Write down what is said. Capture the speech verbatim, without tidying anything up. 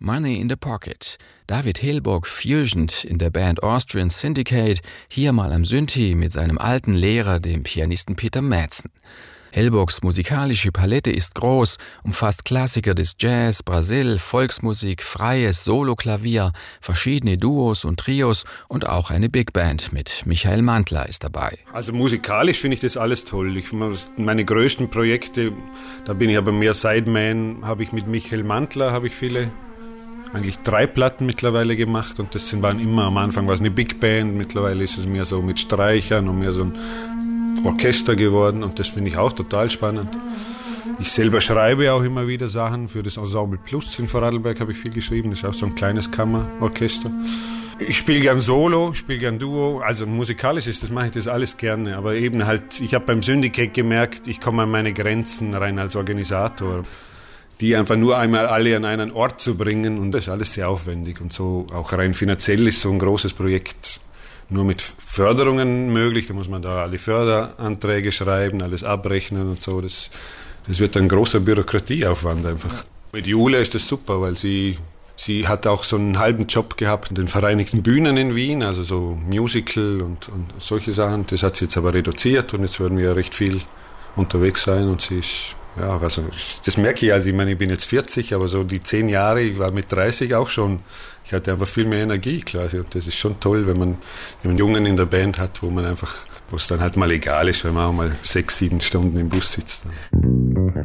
Money in the Pocket. David Hellbock fusend in der Band Austrian Syndicate, hier mal am Synthi mit seinem alten Lehrer, dem Pianisten Peter Madsen. Hellbocks musikalische Palette ist groß, umfasst Klassiker des Jazz, Brasil, Volksmusik, freies Soloklavier, verschiedene Duos und Trios und auch eine Big Band mit Michael Mantler ist dabei. Also musikalisch finde ich das alles toll. Ich, meine größten Projekte, da bin ich aber mehr Sideman, habe ich mit Michael Mantler, habe ich viele, eigentlich drei Platten mittlerweile gemacht und das waren immer, am Anfang war es eine Big Band, mittlerweile ist es mehr so mit Streichern und mehr so ein Orchester geworden und das finde ich auch total spannend. Ich selber schreibe auch immer wieder Sachen für das Ensemble Plus in Vorarlberg, habe ich viel geschrieben, das ist auch so ein kleines Kammerorchester. Ich spiele gern Solo, spiele gern Duo, also musikalisch ist das, mache ich das alles gerne, aber eben halt, ich habe beim Syndicate gemerkt, ich komme an meine Grenzen rein als Organisator, die einfach nur einmal alle an einen Ort zu bringen und das ist alles sehr aufwendig und so auch rein finanziell ist so ein großes Projekt nur mit Förderungen möglich, da muss man da alle Förderanträge schreiben, alles abrechnen und so, das, das wird ein großer Bürokratieaufwand einfach. Mit Julia ist das super, weil sie, sie hat auch so einen halben Job gehabt in den Vereinigten Bühnen in Wien, also so Musical und, und solche Sachen, das hat sie jetzt aber reduziert und jetzt werden wir recht viel unterwegs sein und sie ist, ja, also das merke ich, also ich meine, ich bin jetzt vierzig, aber so die zehn Jahre, ich war mit dreißig auch schon, ich hatte einfach viel mehr Energie quasi und das ist schon toll, wenn man einen Jungen in der Band hat, wo man einfach, wo es dann halt mal egal ist, wenn man auch mal sechs, sieben Stunden im Bus sitzt.